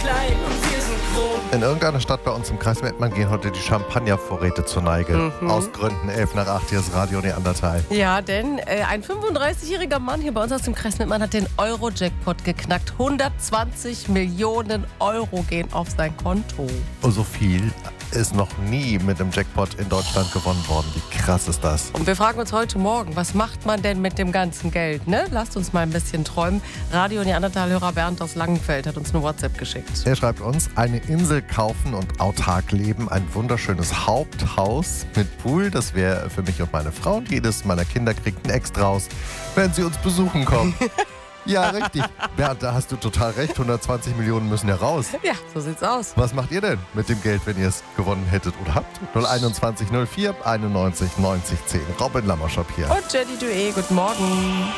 klein und wir sind groß. In irgendeiner Stadt bei uns im Kreis Mettmann gehen heute die Champagnervorräte zur Neige. Aus Gründen 11 nach 8, hier ist Radio Neandertal. Ja, denn ein 35-jähriger Mann hier bei uns aus dem Kreis Mettmann hat den Euro-Jackpot geknackt. 120 Millionen Euro gehen auf sein Konto. Und so viel ist noch nie mit dem Jackpot in Deutschland gewonnen worden. Wie krass ist das? Und wir fragen uns heute Morgen, was macht man denn mit dem ganzen Geld? Ne? Lasst uns mal ein bisschen träumen. Radio Neandertal-Hörer Bernd aus Langenfeld hat uns eine WhatsApp geschickt. Er schreibt uns, eine Insel kaufen und autark leben, ein wunderschönes Haupthaus mit Pool, das wäre für mich und meine Frau, und jedes meiner Kinder kriegt ein Extrahaus, wenn sie uns besuchen kommen. Ja, richtig. Bernd, da hast du total recht, 120 Millionen müssen ja raus. Ja, so sieht's aus. Was macht ihr denn mit dem Geld, wenn ihr es gewonnen hättet oder habt? 021 04 91 90 10. Robin Lammerschop hier. Und Jenny Dué, guten Morgen.